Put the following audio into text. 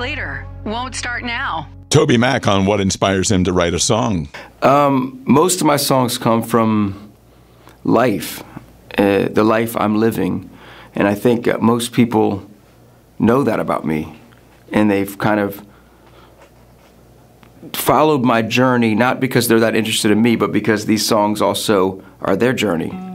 later won't start now. Toby Mac on what inspires him to write a song. Most of my songs come from life, the life I'm living. And I think most people know that about me. And they've kind of followed my journey, not because they're that interested in me, but because these songs also are their journey.